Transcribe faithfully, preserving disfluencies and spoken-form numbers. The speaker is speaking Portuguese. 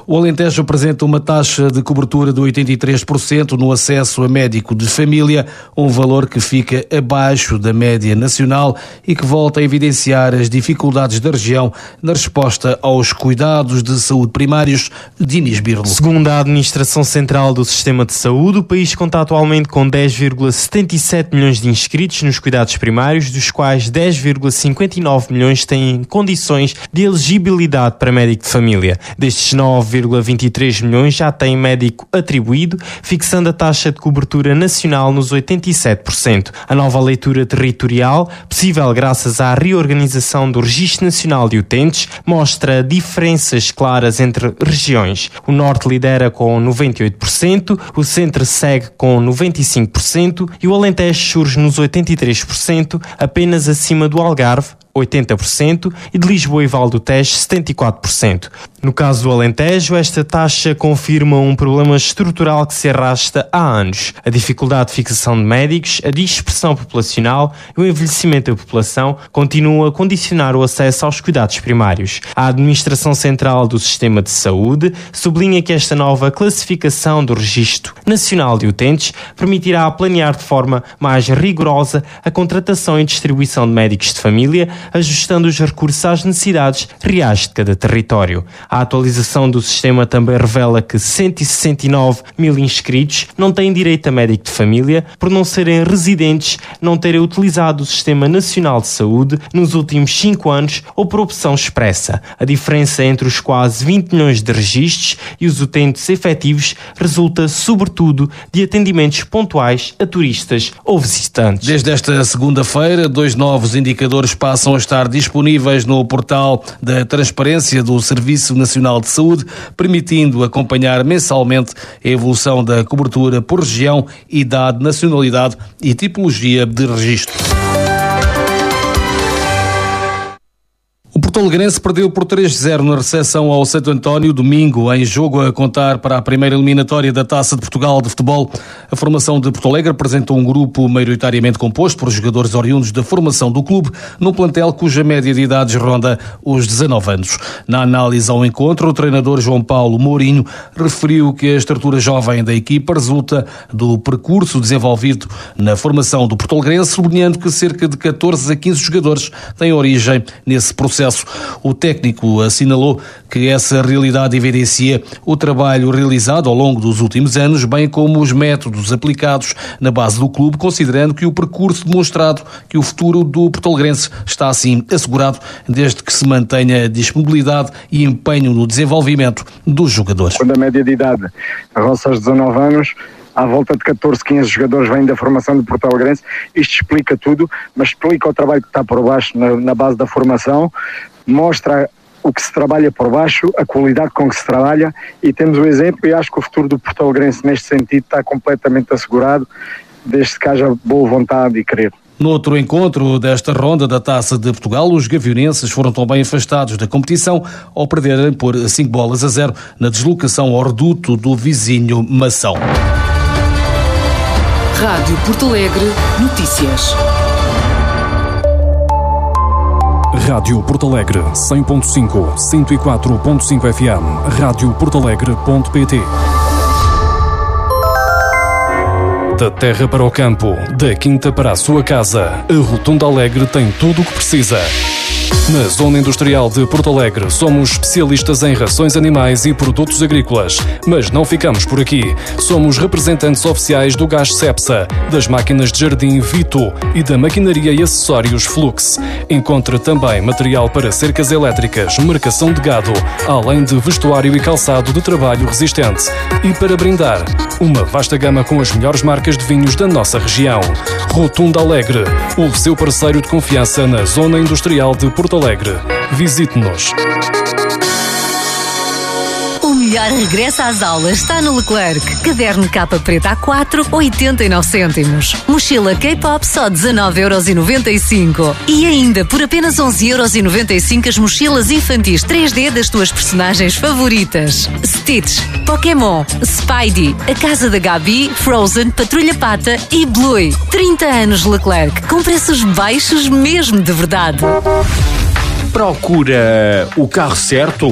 O Alentejo apresenta uma taxa de cobertura de oitenta e três por cento no acesso a médico de família, um valor que fica abaixo da média nacional e que volta a evidenciar as dificuldades da região na resposta aos cuidados de saúde primários. Dinis Birlo. Segundo a Administração Central do Sistema de Saúde, o país conta atualmente com dez vírgula setenta e sete milhões de inscritos nos cuidados primários, dos quais dez vírgula cinquenta e nove milhões têm condições de elegibilidade para médico de família. Destes, nove vírgula vinte e três milhões já têm médico atribuído, fixando a taxa de cobertura nacional nos oitenta e sete por cento. A nova leitura territorial, possível graças à reorganização do Registro Nacional de Utentes, mostra diferenças claras entre regiões. O Norte lidera com noventa e oito por cento, o Centro segue com noventa e cinco por cento e o Alentejo surge nos oitenta e três por cento, apenas acima do Algarve, oitenta por cento, e de Lisboa e Val do Tejo, setenta e quatro por cento. No caso do Alentejo, esta taxa confirma um problema estrutural que se arrasta há anos. A dificuldade de fixação de médicos, a dispersão populacional e o envelhecimento da população continuam a condicionar o acesso aos cuidados primários. A Administração Central do Sistema de Saúde sublinha que esta nova classificação do Registro Nacional de Utentes permitirá planear de forma mais rigorosa a contratação e distribuição de médicos de família, ajustando os recursos às necessidades reais de cada território. A atualização do sistema também revela que cento e sessenta e nove mil inscritos não têm direito a médico de família por não serem residentes, não terem utilizado o Sistema Nacional de Saúde nos últimos cinco anos ou por opção expressa. A diferença entre os quase vinte milhões de registros e os utentes efetivos resulta, sobretudo, de atendimentos pontuais a turistas ou visitantes. Desde esta segunda-feira, dois novos indicadores passam a estar disponíveis no portal da Transparência do Serviço Nacional de Saúde, permitindo acompanhar mensalmente a evolução da cobertura por região, idade, nacionalidade e tipologia de registro. O porto-alegrense perdeu por três a zero na recepção ao Santo António, domingo, em jogo a contar para a primeira eliminatória da Taça de Portugal de futebol. A formação de Porto Alegre apresentou um grupo maioritariamente composto por jogadores oriundos da formação do clube, num plantel cuja média de idades ronda os dezanove anos. Na análise ao encontro, o treinador João Paulo Mourinho referiu que a estrutura jovem da equipa resulta do percurso desenvolvido na formação do porto-alegrense, sublinhando que cerca de catorze a quinze jogadores têm origem nesse processo. O técnico assinalou que essa realidade evidencia o trabalho realizado ao longo dos últimos anos, bem como os métodos aplicados na base do clube, considerando que o percurso demonstrado que o futuro do porto-alegrense está assim assegurado, desde que se mantenha disponibilidade e empenho no desenvolvimento dos jogadores. Quando a média de idade roça os dezanove anos, à volta de catorze, quinze jogadores vêm da formação do Porto Alegrense. Isto explica tudo, mas explica o trabalho que está por baixo na, na base da formação, mostra o que se trabalha por baixo, a qualidade com que se trabalha, e temos o exemplo, e acho que o futuro do Porto Alegrense neste sentido está completamente assegurado, desde que haja boa vontade e querer. No outro encontro desta ronda da Taça de Portugal, os gavionenses foram também afastados da competição ao perderem por cinco bolas a zero na deslocação ao reduto do vizinho Mação. Rádio Porto Alegre Notícias. Rádio Porto Alegre cem ponto cinco, cento e quatro ponto cinco F M, rádio porto alegre ponto pt. Da terra para o campo, da quinta para a sua casa, a Rotunda Alegre tem tudo o que precisa. Na Zona Industrial de Porto Alegre, somos especialistas em rações animais e produtos agrícolas. Mas não ficamos por aqui. Somos representantes oficiais do gás Cepsa, das máquinas de jardim Vito e da maquinaria e acessórios Flux. Encontra também material para cercas elétricas, marcação de gado, além de vestuário e calçado de trabalho resistente. E para brindar, uma vasta gama com as melhores marcas de vinhos da nossa região. Rotunda Alegre, o seu parceiro de confiança na Zona Industrial de Porto Alegre. Visite-nos. O melhor regresso às aulas está no Leclerc. Caderno capa preta A quatro, oitenta e nove cêntimos. Mochila K-pop só dezanove euros e noventa e cinco. E ainda, por apenas onze euros e noventa e cinco, as mochilas infantis três D das tuas personagens favoritas. Stitch, Pokémon, Spidey, A Casa da Gabi, Frozen, Patrulha Pata e Bluey. trinta anos Leclerc, com preços baixos mesmo de verdade. Procura o carro certo?